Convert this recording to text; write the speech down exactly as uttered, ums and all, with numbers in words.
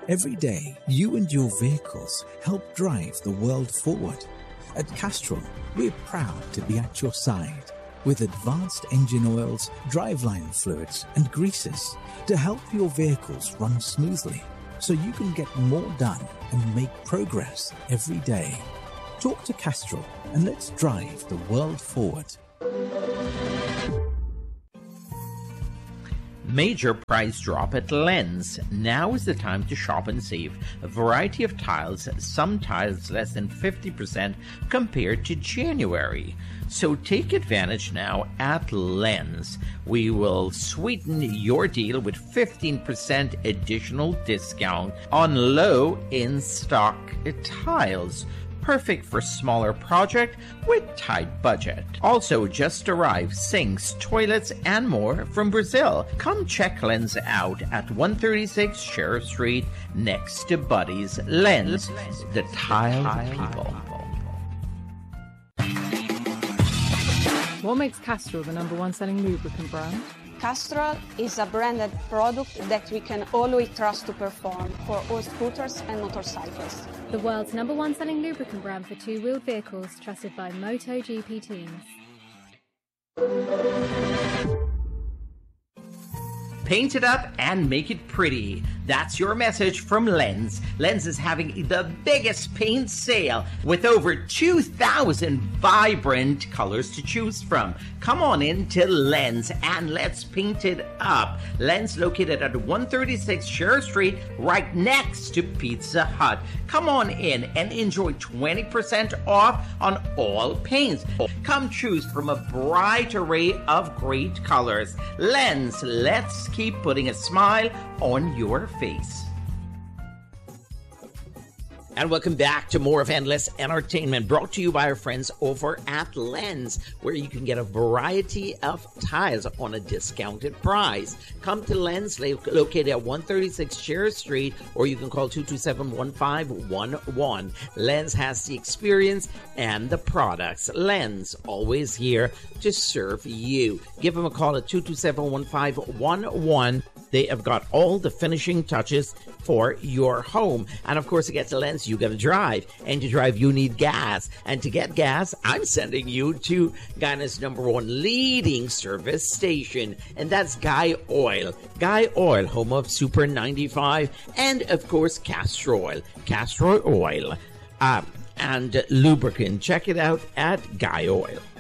Every day, you and your vehicles help drive the world forward. At Castrol, we're proud to be at your side with advanced engine oils, driveline fluids, and greases to help your vehicles run smoothly so you can get more done and make progress every day. Talk to Castrol and let's drive the world forward. Major price drop at Lens. Now is the time to shop and save. A variety of tiles, some tiles less than fifty percent compared to January. So take advantage now at Lens. We will sweeten your deal with fifteen percent additional discount on low in-stock tiles. Perfect for smaller project with tight budget. Also just arrived sinks, toilets, and more from Brazil. Come check Lens out at one thirty-six Sheriff Street next to Buddy's. Lens, the tile people. What makes Castrol the number one selling lubricant brand? Castrol is a branded product that we can always trust to perform for all scooters and motorcycles. The world's number one selling lubricant brand for two-wheeled vehicles, trusted by MotoGP teams. Paint it up and make it pretty. That's your message from Lens. Lens is having the biggest paint sale with over two thousand vibrant colors to choose from. Come on in to Lens and let's paint it up. Lens located at one thirty-six Sheriff Street, right next to Pizza Hut. Come on in and enjoy twenty percent off on all paints. Come choose from a bright array of great colors. Lens, let's keep putting a smile on your face. And welcome back to more of Endless Entertainment, brought to you by our friends over at Lens, where you can get a variety of tiles on a discounted price. Come to Lens, located at one thirty-six Sheriff Street, or you can call two two seven, one five one one. Lens has the experience and the products. Lens, always here to serve you. Give them a call at two two seven, one five one one. They have got all the finishing touches for your home. And of course, to get to Lens, you got to drive. And to drive, you need gas. And to get gas, I'm sending you to Guyana's number one leading service station. And that's Guy Oil. Guy Oil, home of Super ninety-five. And of course, Castor Oil. Castor Oil. Um, and lubricant. Check it out at Guy Oil.